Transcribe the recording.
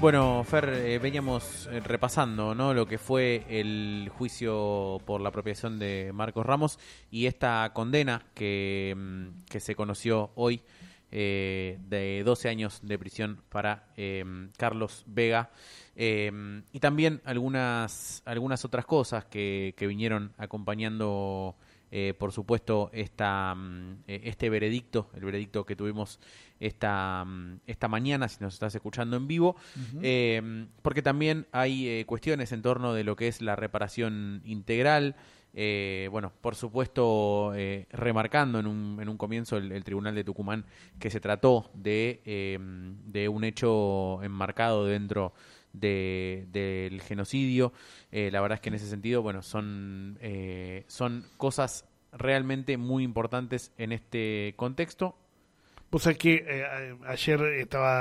Bueno, Fer, veníamos repasando, ¿no?, lo que fue el juicio por la apropiación de Marcos Ramos y esta condena que se conoció hoy de 12 años de prisión para Carlos Vega, y también algunas otras cosas que vinieron acompañando, por supuesto, este veredicto, el veredicto que tuvimos esta mañana, si nos estás escuchando en vivo, porque también hay cuestiones en torno de lo que es la reparación integral. Bueno, por supuesto, remarcando en un comienzo el Tribunal de Tucumán que se trató de un hecho enmarcado dentro del genocidio. La verdad es que en ese sentido, bueno, son cosas realmente muy importantes en este contexto. Pues es que ayer estaba